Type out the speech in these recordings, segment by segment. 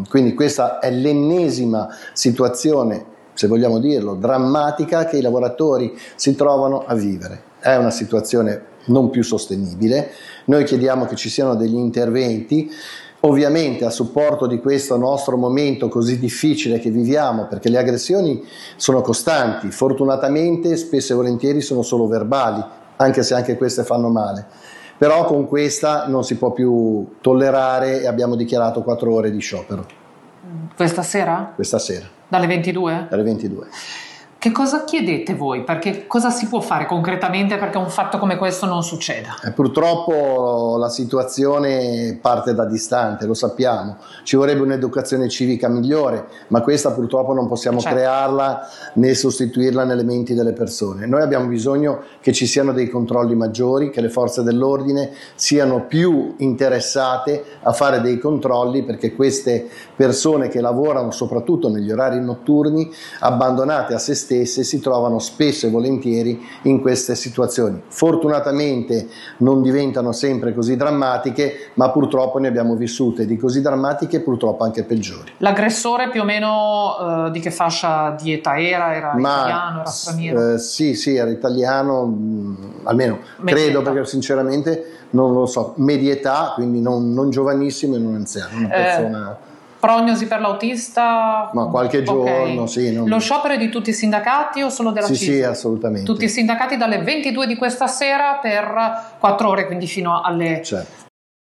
Quindi questa è l'ennesima situazione, se vogliamo dirlo, drammatica che i lavoratori si trovano a vivere. È una situazione non più sostenibile. Noi chiediamo che ci siano degli interventi, ovviamente a supporto di questo nostro momento così difficile che viviamo, perché le aggressioni sono costanti, fortunatamente spesso e volentieri sono solo verbali, anche se anche queste fanno male. Però con questa non si può più tollerare e abbiamo dichiarato 4 ore di sciopero. Questa sera? Questa sera. Dalle 22? Dalle 22. Che cosa chiedete voi? Perché cosa si può fare concretamente perché un fatto come questo non succeda? Purtroppo la situazione parte da distante, lo sappiamo. Ci vorrebbe un'educazione civica migliore, ma questa purtroppo non possiamo crearla né sostituirla nelle menti delle persone. Noi abbiamo bisogno che ci siano dei controlli maggiori, che le forze dell'ordine siano più interessate a fare dei controlli, perché queste persone che lavorano soprattutto negli orari notturni, abbandonate a se stesse, si trovano spesso e volentieri in queste situazioni. Fortunatamente non diventano sempre così drammatiche, ma purtroppo ne abbiamo vissute di così drammatiche e purtroppo anche peggiori. L'aggressore più o meno di che fascia di età era? Era italiano, era straniero? Sì, era italiano, almeno credo, perché sinceramente non lo so, media età, quindi non giovanissimo e non anziano, una persona... Prognosi per l'autista? Ma qualche giorno, sì. Lo sciopero è di tutti i sindacati o solo della CISL? Sì, assolutamente. Tutti i sindacati dalle 22 di questa sera per 4 ore, quindi fino alle... Certo.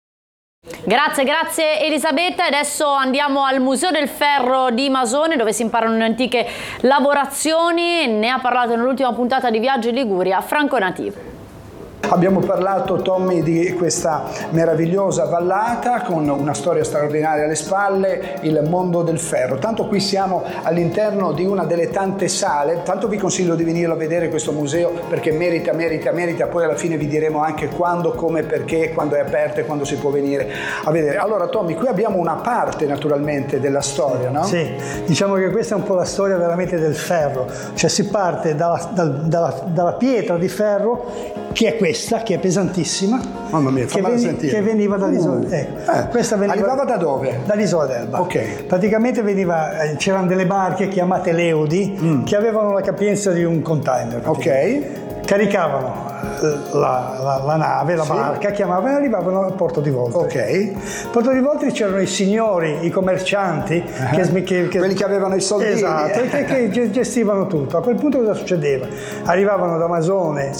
Grazie Elisabetta. Adesso andiamo al Museo del Ferro di Masone, dove si imparano le antiche lavorazioni. Ne ha parlato nell'ultima puntata di Viaggio in Liguria Franco Nativo. Abbiamo parlato, Tommy, di questa meravigliosa vallata con una storia straordinaria alle spalle, il mondo del ferro. Tanto qui siamo all'interno di una delle tante sale, tanto vi consiglio di venire a vedere questo museo perché merita, poi alla fine vi diremo anche quando, come, perché, quando è aperto e quando si può venire a vedere. Allora Tommy, qui abbiamo una parte naturalmente della storia, no? Sì, diciamo che questa è un po' la storia veramente del ferro, cioè si parte dalla pietra di ferro, che è questa, che è pesantissima. Mamma mia, fammela sentire. Che veniva dall'isola. Questa arrivava da dove? Dall'isola d'Elba. Ok. Praticamente c'erano delle barche chiamate Leodi che avevano la capienza di un container. Ok. Caricavano la nave, la barca, chiamavano e arrivavano al porto di Voltri. Ok. Al porto di Voltri c'erano i signori, i commercianti, quelli che avevano i soldi. Esatto, che gestivano tutto. A quel punto cosa succedeva? Arrivavano da Masone,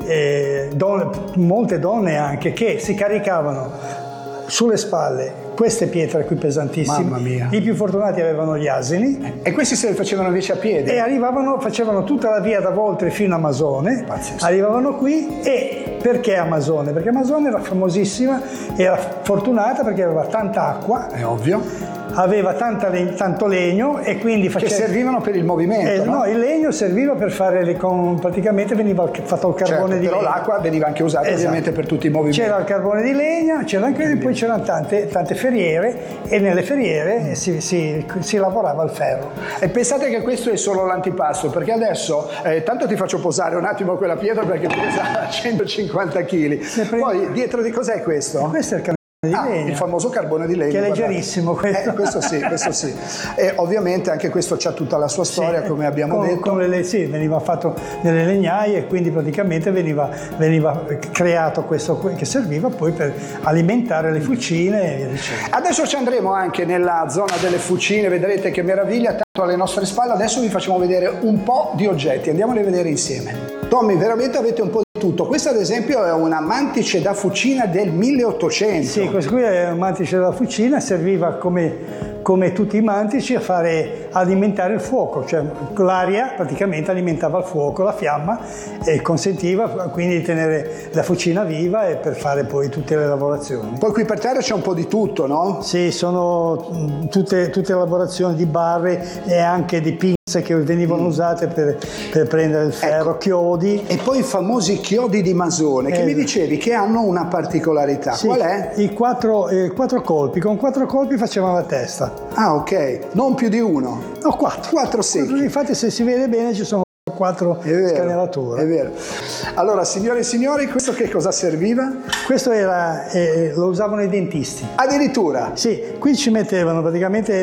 molte donne anche, che si caricavano sulle spalle queste pietre qui pesantissime. Mamma mia. I più fortunati avevano gli asini. E questi se li facevano invece a piedi. E facevano tutta la via da Voltri fino a Masone. Pazzesco. Arrivavano qui. E perché a Masone? Perché Masone era famosissima, era fortunata perché aveva tanta acqua. È ovvio. Aveva tanto legno e quindi che servivano per il movimento, no? No, il legno serviva per fare praticamente veniva fatto il carbone di legno. Però l'acqua veniva anche usata ovviamente per tutti i movimenti. C'era il carbone di legna, poi c'erano tante ferriere e nelle ferriere si lavorava il ferro. E pensate che questo è solo l'antipasto, perché adesso tanto ti faccio posare un attimo quella pietra perché pesa 150 kg. Poi dietro di cos'è questo? Questo è il il famoso carbone di legno, che è leggerissimo questo sì. E ovviamente anche questo c'ha tutta la sua storia, come abbiamo detto. Veniva fatto nelle legnaie e quindi praticamente veniva creato questo che serviva poi per alimentare le fucine e via dicendo. Adesso ci andremo anche nella zona delle fucine, vedrete che meraviglia, tanto alle nostre spalle. Adesso vi facciamo vedere un po' di oggetti, andiamoli a vedere insieme. Tommy, veramente avete un po' di tutto. Questa ad esempio è una mantice da fucina del 1800. Sì, questo qui è una mantice da fucina, serviva come tutti i mantici a alimentare il fuoco, cioè l'aria praticamente alimentava il fuoco, la fiamma, e consentiva quindi di tenere la fucina viva e per fare poi tutte le lavorazioni. Poi qui per terra c'è un po' di tutto, no? Sì, sono tutte le lavorazioni di barre e anche di pinze che venivano usate per prendere il ferro, chiodi. E poi i famosi chiodi di Masone, che mi dicevi che hanno una particolarità. Sì, qual è? I quattro colpi, con 4 colpi facevano la testa. Ah, ok, non più di uno. No, 4. 4 secchi. Infatti se si vede bene ci sono 4 scanalature. È vero. Allora, signore e signori, questo che cosa serviva? Questo lo usavano i dentisti. Addirittura? Sì, qui ci mettevano praticamente